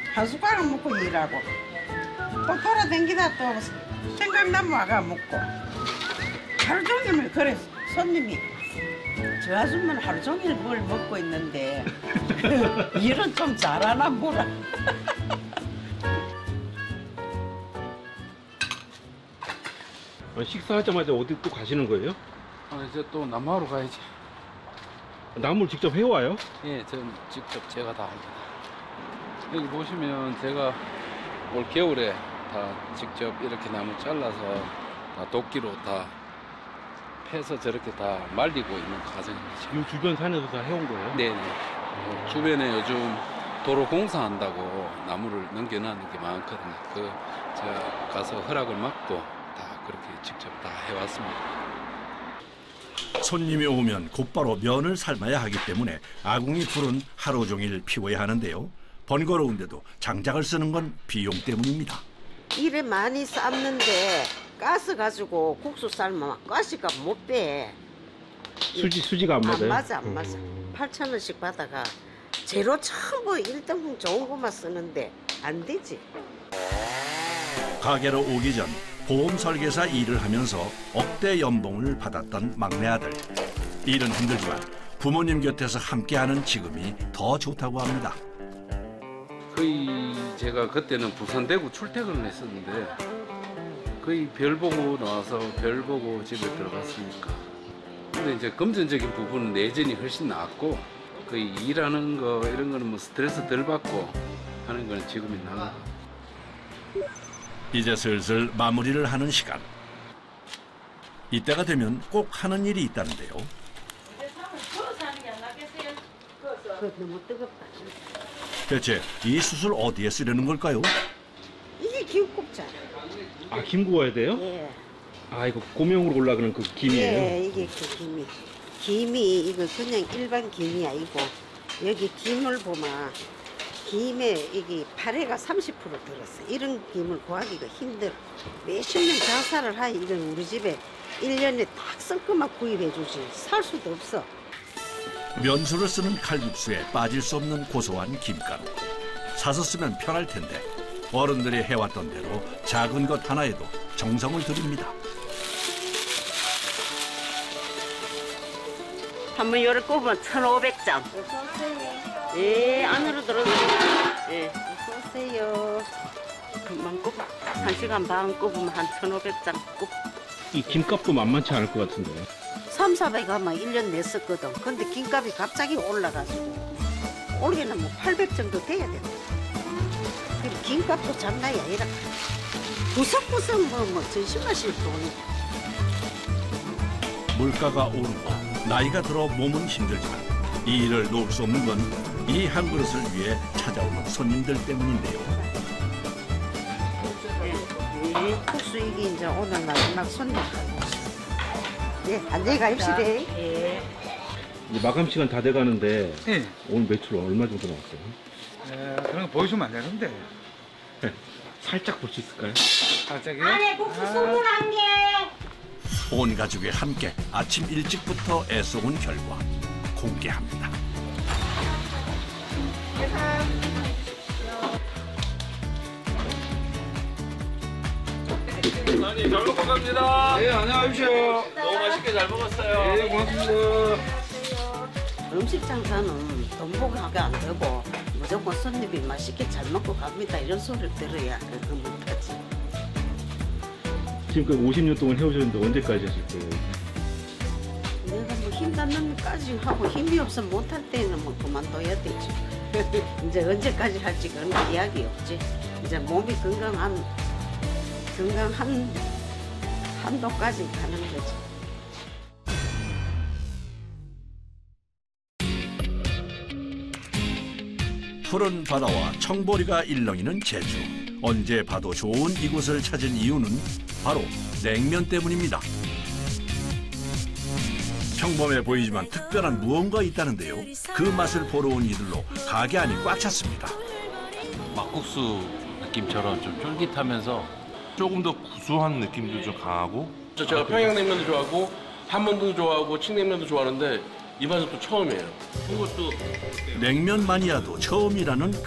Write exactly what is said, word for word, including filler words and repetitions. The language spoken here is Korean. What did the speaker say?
한 숟가락 먹고 일하고 또 돌아다니다 또 생각나면 와가 먹고 하루 종일 그래 손님이 저 아줌마는 하루 종일 뭘 먹고 있는데 일은 좀 잘하나 뭐라. 식사하자마자 어디 또 가시는 거예요? 아, 이제 또 나무하러 가야지. 나무를 직접 해와요? 예, 전 직접 제가 다 합니다. 여기 보시면 제가 올 겨울에 다 직접 이렇게 나무 잘라서 다 도끼로 다 패서 저렇게 다 말리고 있는 과정이죠. 이 주변 산에서 다 해온 거예요? 네네. 어, 주변에 요즘 도로 공사한다고 나무를 넘겨놨는 게 많거든요. 그 제가 가서 허락을 받고 다 그렇게 직접 다 해왔습니다. 손님이 오면 곧바로 면을 삶아야 하기 때문에 아궁이 불은 하루 종일 피워야 하는데요. 번거로운데도 장작을 쓰는 건 비용 때문입니다. 일에 많이 삶는데 가스 가지고 국수 삶으면 가스가 못 빼. 수지, 수지가 안 맞아요? 안 맞아, 안 맞아. 팔천 원씩 받아가 재료 전부 일 등분 좋은 것만 쓰는데 안 되지. 가게로 오기 전 보험 설계사 일을 하면서 억대 연봉을 받았던 막내 아들. 일은 힘들지만 부모님 곁에서 함께하는 지금이 더 좋다고 합니다. 거의 제가 그때는 부산 대구 출퇴근을 했었는데 거의 별 보고 나와서 별 보고 집에 들어갔으니까. 근데 이제 금전적인 부분은 내전이 훨씬 낫고 거의 일하는 거 이런 거는 뭐 스트레스 덜 받고 하는 거는 지금이 나아. 이제 슬슬 마무리를 하는 시간. 이때가 되면 꼭 하는 일이 있다는데요. 그거 너무 뜨겁다. 대체 이 숯을 어디에 쓰려는 걸까요? 이게 김국자야. 아, 김 구워야 돼요? 예. 아, 이거 고명으로 올라가는 그 김이에요? 예, 이게 그 김이. 김이 이거 그냥 일반 김이 아니고 여기 김을 보면 김에 이게 파래가 삼십 퍼센트 들었어. 이런 김을 구하기가 힘들어. 몇십 년 장사를 하니 이런 우리 집에 일 년에 딱 쓸 것만 구입해 주지. 살 수도 없어. 면수를 쓰는 칼국수에 빠질 수 없는 고소한 김가루. 사서 쓰면 편할 텐데 어른들이 해왔던 대로 작은 것 하나에도 정성을 들입니다. 한번 요를 꼽으면 천오백 장. 예, 안으로 들어오세요. 예, 어서오세요. 금방 꼽, 한 시간 반 꼽으면 한 천오백 장 꼽. 이 김값도 만만치 않을 것 같은데. 삼, 사백 하면 일 년 냈었거든. 근데 김값이 갑자기 올라가지고 올해는 뭐 팔백 정도 돼야 된다. 그리고 김값도 장난이 아니라 구석구석 뭐, 뭐 전신마실 돈이. 물가가 오르고 나이가 들어 몸은 힘들지만 이 일을 놓을 수 없는 건 이 한 그릇을 위해 찾아오는 손님들 때문인데요. 네, 국수 이게 이제 오늘 마지막 손님. 네, 안녕히 가십시오. 예. 이제 마감 시간 다 돼가는데 네. 오늘 매출 얼마 정도 나왔어요? 에, 그런 거 보여주면 안 되는데. 살짝 볼 수 있을까요? 갑자기? 안에 국수 스물 한 개. 온 가족이 함께 아침 일찍부터 애써온 결과 공개합니다. 아니, 잘 먹고 갑니다. 네, 안녕하십시오. 너무 맛있게 잘 먹었어요. 네, 고맙습니다. 음식 장사는 돈 보고 하게 안 되고 무조건 손님이 맛있게 잘 먹고 갑니다. 이런 소리를 들어야 그거 못하지. 지금까지 오십 년 동안 해오셨는데 언제까지 하실 거예요? 내가 뭐 힘 닿는 까지 하고 힘이 없어 못할 때는 뭐 그만둬야 되지. 이제 언제까지 할지 그런 이야기 없지. 이제 몸이 건강한 건강한 한도까지 가는 거지. 푸른 바다와 청보리가 일렁이는 제주. 언제 봐도 좋은 이곳을 찾은 이유는 바로 냉면 때문입니다. 평범해 보이지만 특별한 무언가 있다는데요. 그 맛을 보러 온 이들로 가게 안이 꽉 찼습니다. 막국수 느낌처럼 좀 쫄깃하면서 조금 더 구수한 느낌도 좀 강하고. 제가 평양냉면도 좋아하고 한번도 좋아하고 칡냉면도 좋아하는데 이 맛은 또 처음이에요. 냉면 마니아도 처음이라는